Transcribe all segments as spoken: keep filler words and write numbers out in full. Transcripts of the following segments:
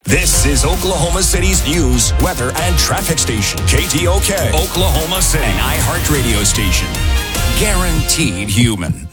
This is Oklahoma City's news, weather, and traffic station. K T O K, Oklahoma City, an iHeart radio station. Guaranteed human.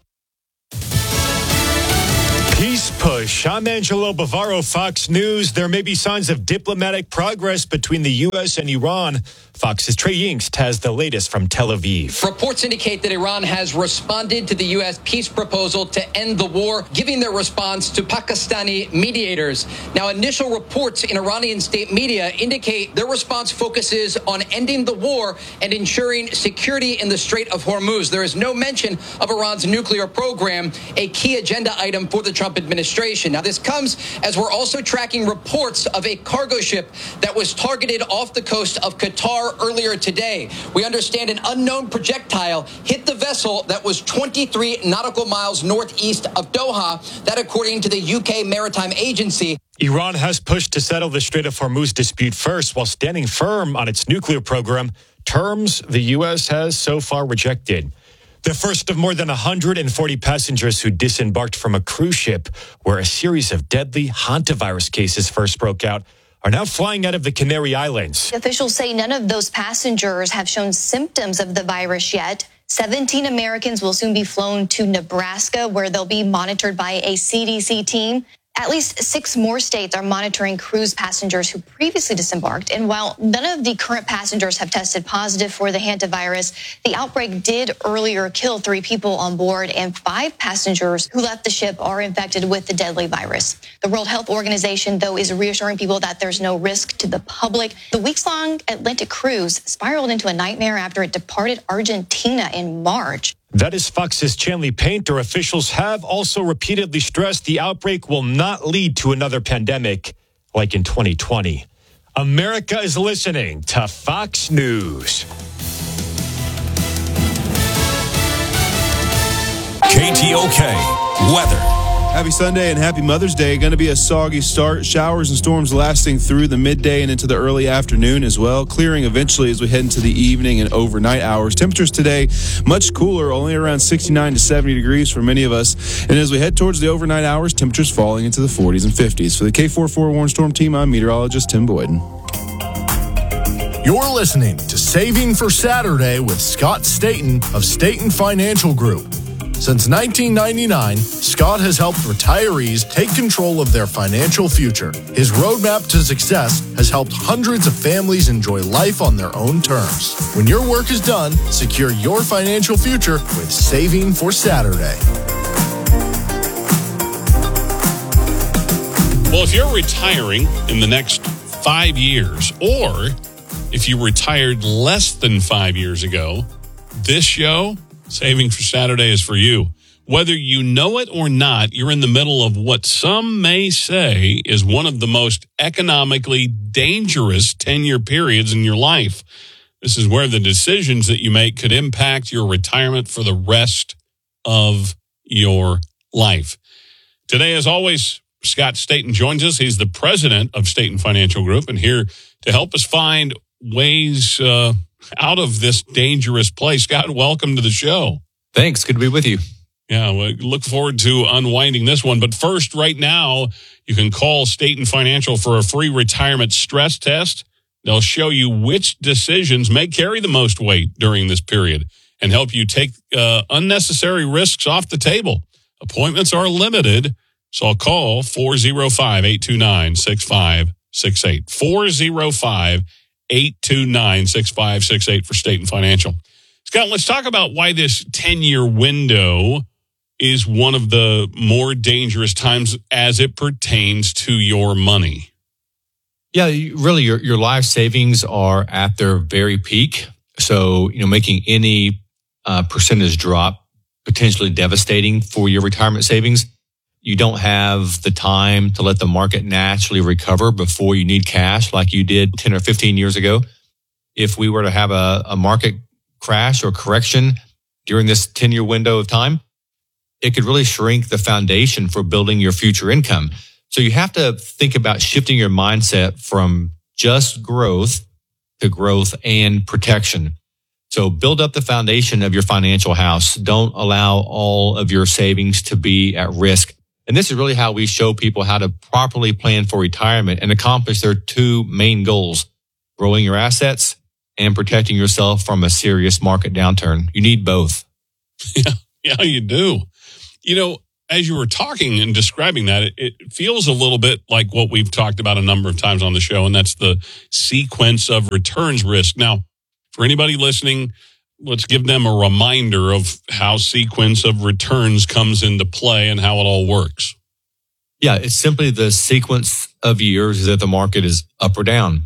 Peace push. I'm Angelo Bavaro, Fox News. There may be signs of diplomatic progress between the U S and Iran. Fox's Trey Yingst has the latest from Tel Aviv. Reports indicate that Iran has responded to the U S peace proposal to end the war, giving their response to Pakistani mediators. Now, initial reports in Iranian state media indicate their response focuses on ending the war and ensuring security in the Strait of Hormuz. There is no mention of Iran's nuclear program, a key agenda item for the Trump administration. Now, this comes as we're also tracking reports of a cargo ship that was targeted off the coast of Qatar earlier today. We understand an unknown projectile hit the vessel that was twenty-three nautical miles northeast of Doha, that according to the U K Maritime Agency. Iran has pushed to settle the Strait of Hormuz dispute first while standing firm on its nuclear program, terms the U S has so far rejected. The first of more than one hundred forty passengers who disembarked from a cruise ship where a series of deadly hantavirus cases first broke out are now flying out of the Canary Islands. Officials say none of those passengers have shown symptoms of the virus yet. seventeen Americans will soon be flown to Nebraska, where they'll be monitored by a C D C team. At least six more states are monitoring cruise passengers who previously disembarked. And while none of the current passengers have tested positive for the hantavirus, the outbreak did earlier kill three people on board, and five passengers who left the ship are infected with the deadly virus. The World Health Organization, though, is reassuring people that there's no risk to the public. The weeks-long Atlantic cruise spiraled into a nightmare after it departed Argentina in March. That is Fox's Chanley Painter. Officials have also repeatedly stressed the outbreak will not lead to another pandemic like in twenty twenty. America is listening to Fox News. K T O K, weather. Happy Sunday and happy Mother's Day. Going to be a soggy start. Showers and storms lasting through the midday and into the early afternoon as well. Clearing eventually as we head into the evening and overnight hours. Temperatures today much cooler, only around sixty-nine to seventy degrees for many of us. And as we head towards the overnight hours, temperatures falling into the forties and fifties. For the K forty-four Warn Storm Team, I'm meteorologist Tim Boyden. You're listening to Saving for Saturday with Scott Staten of Staten Financial Group. Since nineteen ninety-nine, Scott has helped retirees take control of their financial future. His roadmap to success has helped hundreds of families enjoy life on their own terms. When your work is done, secure your financial future with Saving for Saturday. Well, if you're retiring in the next five years, or if you retired less than five years ago, this show, Saving for Saturday, is for you. Whether you know it or not, you're in the middle of what some may say is one of the most economically dangerous ten-year periods in your life. This is where the decisions that you make could impact your retirement for the rest of your life. Today, as always, Scott Staten joins us. He's the president of Staten Financial Group and here to help us find ways uh, out of this dangerous place. Scott, welcome to the show. Thanks. Good to be with you. Yeah, we look forward to unwinding this one. But first, right now, you can call Staten Financial for a free retirement stress test. They'll show you which decisions may carry the most weight during this period and help you take uh, unnecessary risks off the table. Appointments are limited, so I'll call four oh five, eight two nine, six five six eight. four oh five, eight two nine, six five six eight for Staten Financial. Scott, let's talk about why this ten-year window is one of the more dangerous times as it pertains to your money. Yeah, really, your your life savings are at their very peak. So, you know, making any uh, percentage drop potentially devastating for your retirement savings. You don't have the time to let the market naturally recover before you need cash like you did ten or fifteen years ago. If we were to have a, a market crash or correction during this ten-year window of time, it could really shrink the foundation for building your future income. So you have to think about shifting your mindset from just growth to growth and protection. So build up the foundation of your financial house. Don't allow all of your savings to be at risk. And this is really how we show people how to properly plan for retirement and accomplish their two main goals, growing your assets and protecting yourself from a serious market downturn. You need both. Yeah, yeah, you do. You know, as you were talking and describing that, it, it feels a little bit like what we've talked about a number of times on the show, and that's the sequence of returns risk. Now, for anybody listening, let's give them a reminder of how sequence of returns comes into play and how it all works. Yeah, it's simply the sequence of years that the market is up or down.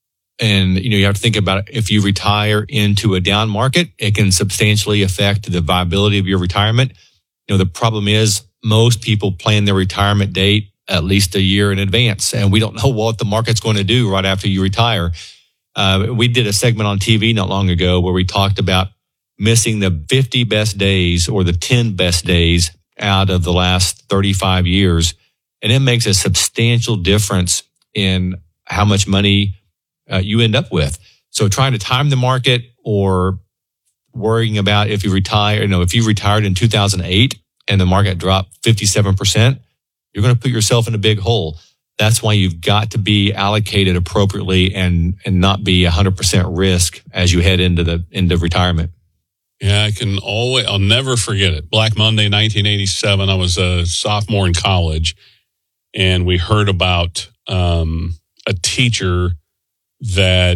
And, you know, you have to think about it. If you retire into a down market, it can substantially affect the viability of your retirement. You know, the problem is most people plan their retirement date at least a year in advance, and we don't know what the market's going to do right after you retire. Uh, we did a segment on T V not long ago where we talked about missing the fifty best days or the ten best days out of the last thirty-five years. And it makes a substantial difference in how much money uh, you end up with. So trying to time the market or worrying about if you retire, you know, if you retired in two thousand eight and the market dropped fifty-seven percent, you're going to put yourself in a big hole. That's why you've got to be allocated appropriately and, and not be one hundred percent risk as you head into the into retirement. Yeah, I can always, I'll never forget it. Black Monday, nineteen eighty-seven. I was a sophomore in college, and we heard about um, a teacher that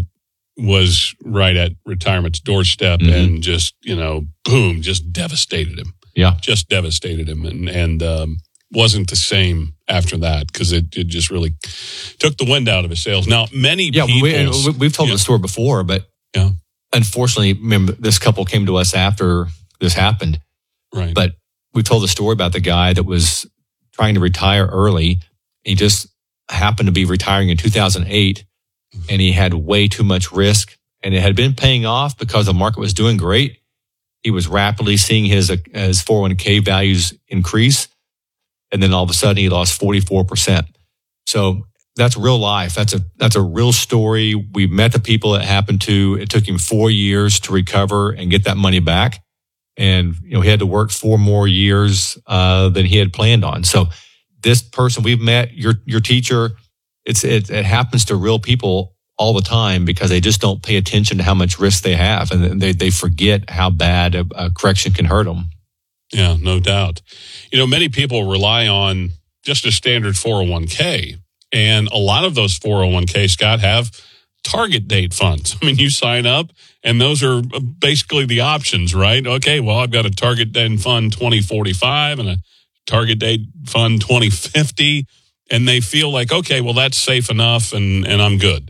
was right at retirement's doorstep mm-hmm. and just, you know, boom, just devastated him. Yeah. Just devastated him. And, and, um, wasn't the same after that because it, it just really took the wind out of his sails. Now, many yeah, people... We, we've told yeah. the story before, but yeah. unfortunately, remember, this couple came to us after this happened. Right. But we told the story about the guy that was trying to retire early. He just happened to be retiring in two thousand eight, mm-hmm. and he had way too much risk, and it had been paying off because the market was doing great. He was rapidly seeing his, his four oh one k values increase. And then all of a sudden he lost forty-four percent. So that's real life. That's a, that's a real story. We met the people it happened to. It took him four years to recover and get that money back. And, you know, he had to work four more years, uh, than he had planned on. So this person we've met, your, your teacher, it's, it, it happens to real people all the time because they just don't pay attention to how much risk they have. And they, they forget how bad a, a correction can hurt them. Yeah, no doubt. You know, many people rely on just a standard four oh one k, and a lot of those four oh one k, Scott, have target date funds. I mean, you sign up, and those are basically the options, right? Okay, well, I've got a target date fund twenty forty-five and a target date fund twenty fifty, and they feel like, okay, well, that's safe enough, and, and I'm good.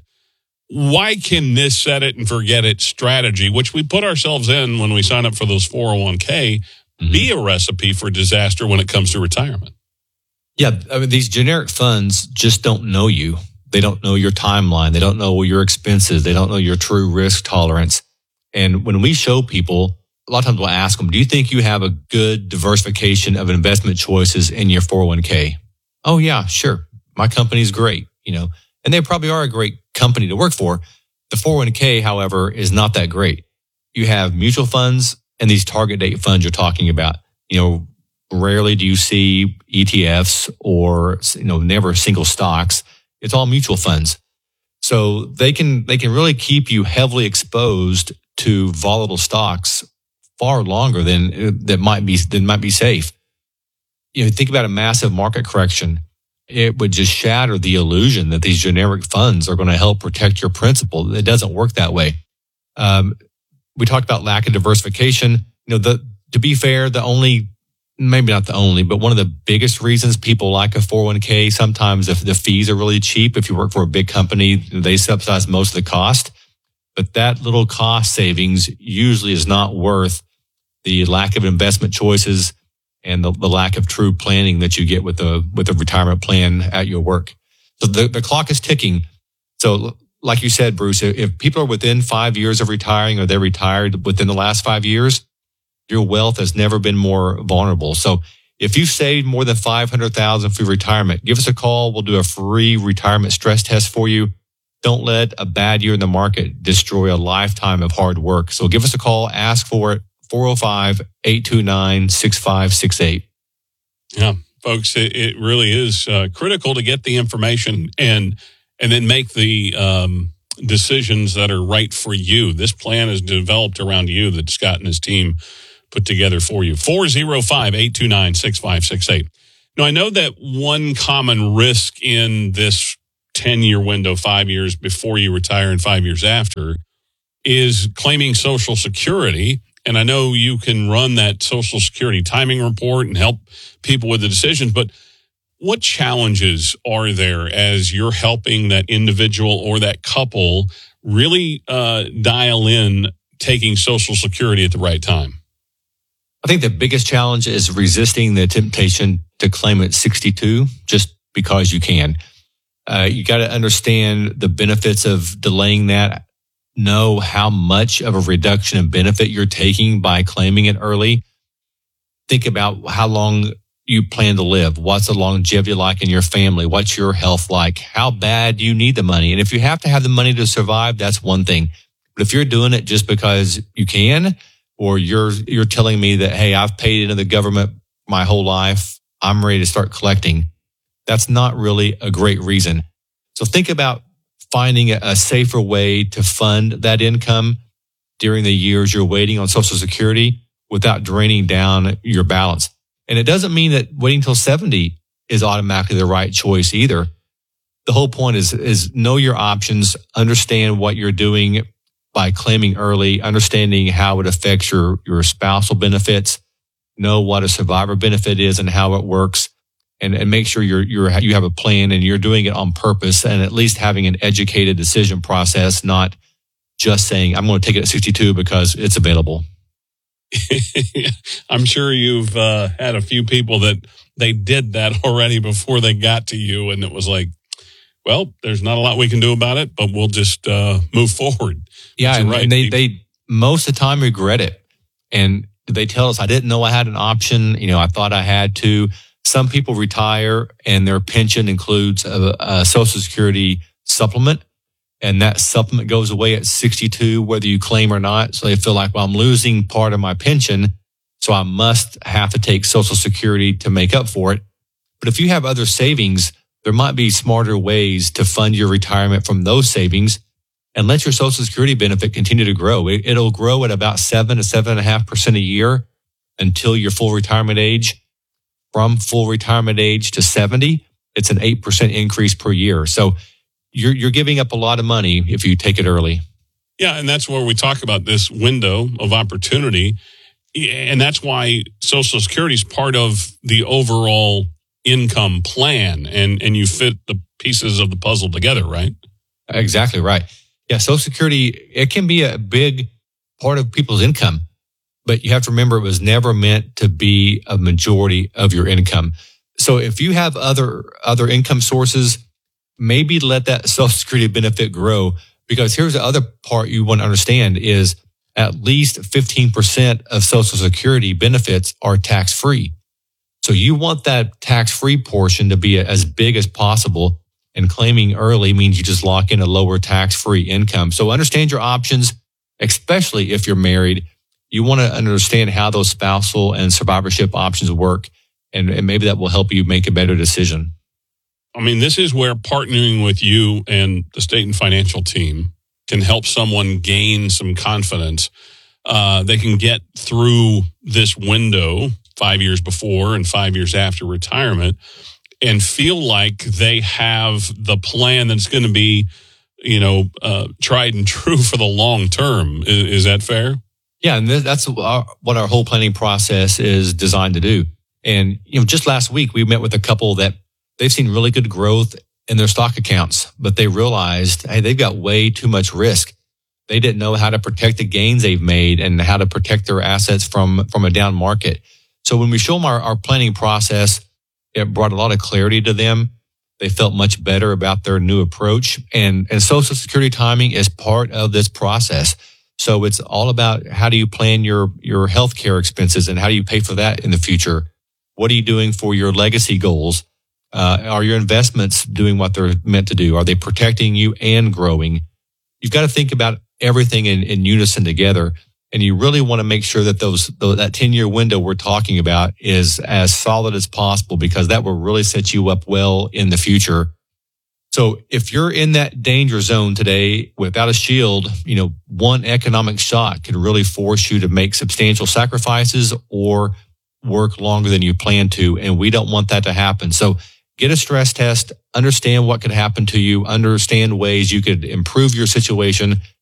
Why can this set it and forget it strategy, which we put ourselves in when we sign up for those four oh one k, mm-hmm. be a recipe for disaster when it comes to retirement? Yeah, I mean, these generic funds just don't know you. They don't know your timeline. They don't know your expenses. They don't know your true risk tolerance. And when we show people, a lot of times we'll ask them, do you think you have a good diversification of investment choices in your four oh one k? Oh, yeah, sure. My company's great, you know, and they probably are a great company to work for. The four oh one k, however, is not that great. You have mutual funds and these target date funds you're talking about. You know, rarely do you see E T Fs or, you know, never single stocks. It's all mutual funds. So they can, they can really keep you heavily exposed to volatile stocks far longer than that might be, than might be safe. You know, think about a massive market correction. It would just shatter the illusion that these generic funds are going to help protect your principal. It doesn't work that way. Um, we talked about lack of diversification. You know, the, to be fair, the only, maybe not the only, but one of the biggest reasons people like a four oh one k, sometimes if the fees are really cheap, if you work for a big company, they subsidize most of the cost. But that little cost savings usually is not worth the lack of investment choices and the, the lack of true planning that you get with the with a retirement plan at your work. So the, the clock is ticking. So like you said, Bruce, if people are within five years of retiring or they're retired within the last five years, your wealth has never been more vulnerable. So if you've saved more than five hundred thousand dollars for retirement, give us a call. We'll do a free retirement stress test for you. Don't let a bad year in the market destroy a lifetime of hard work. So give us a call. Ask for it. four oh five, eight two nine, six five six eight. Yeah. folks, it, it really is uh, critical to get the information and and then make the um, decisions that are right for you. This plan is developed around you that Scott and his team put together for you. four oh five, eight two nine, six five six eight. Now, I know that one common risk in this ten-year window, five years before you retire and five years after, is claiming Social Security. And I know you can run that Social Security timing report and help people with the decisions, but what challenges are there as you're helping that individual or that couple really uh, dial in taking Social Security at the right time? I think the biggest challenge is resisting the temptation to claim at sixty-two just because you can. Uh, you got to understand the benefits of delaying that. Know how much of a reduction in benefit you're taking by claiming it early. Think about how long you plan to live. What's the longevity like in your family? What's your health like? How bad do you need the money? And if you have to have the money to survive, that's one thing. But if you're doing it just because you can, or you're you're telling me that, hey, I've paid into the government my whole life, I'm ready to start collecting, that's not really a great reason. So think about finding a safer way to fund that income during the years you're waiting on Social Security without draining down your balance. And it doesn't mean that waiting till seventy is automatically the right choice either. The whole point is, is know your options, understand what you're doing by claiming early, understanding how it affects your, your spousal benefits, know what a survivor benefit is and how it works. And, and make sure you're, you're, you have a plan and you're doing it on purpose, and at least having an educated decision process, not just saying, I'm going to take it at sixty-two because it's available. I'm sure you've uh, had a few people that they did that already before they got to you, and it was like, well, there's not a lot we can do about it, but we'll just uh, move forward. Yeah, and, right. and they, they most of the time regret it. And they tell us, I didn't know I had an option. You know, I thought I had to. Some people retire and their pension includes a, a Social Security supplement, and that supplement goes away at sixty-two, whether you claim or not. So they feel like, well, I'm losing part of my pension, so I must have to take Social Security to make up for it. But if you have other savings, there might be smarter ways to fund your retirement from those savings and let your Social Security benefit continue to grow. It, it'll grow at about seven to seven and a half percent a year until your full retirement age. From full retirement age to seventy, it's an eight percent increase per year. So you're you're giving up a lot of money if you take it early. Yeah, and that's where we talk about this window of opportunity. And that's why Social Security is part of the overall income plan, and, and you fit the pieces of the puzzle together, right? Exactly right. Yeah, Social Security, it can be a big part of people's income. But you have to remember, it was never meant to be a majority of your income. So if you have other other income sources, maybe let that Social Security benefit grow. Because here's the other part you want to understand is at least fifteen percent of Social Security benefits are tax-free. So you want that tax-free portion to be as big as possible. And claiming early means you just lock in a lower tax-free income. So understand your options, especially if you're married. You want to understand how those spousal and survivorship options work, and, and maybe that will help you make a better decision. I mean, this is where partnering with you and the Staten Financial team can help someone gain some confidence. Uh, they can get through this window five years before and five years after retirement and feel like they have the plan that's going to be, you know, uh, tried and true for the long term. Is, is that fair? Yeah, and that's our, what our whole planning process is designed to do. And, you know, just last week, we met with a couple that they've seen really good growth in their stock accounts, but they realized, hey, they've got way too much risk. They didn't know how to protect the gains they've made and how to protect their assets from, from a down market. So when we show them our, our planning process, it brought a lot of clarity to them. They felt much better about their new approach. And, and Social Security timing is part of this process. So it's all about how do you plan your, your healthcare expenses and how do you pay for that in the future? What are you doing for your legacy goals? Uh, are your investments doing what they're meant to do? Are they protecting you and growing? You've got to think about everything in, in unison together. And you really want to make sure that those that ten-year window we're talking about is as solid as possible, because that will really set you up well in the future. So if you're in that danger zone today without a shield, you know, one economic shock could really force you to make substantial sacrifices or work longer than you plan to. And we don't want that to happen. So get a stress test, understand what could happen to you, understand ways you could improve your situation,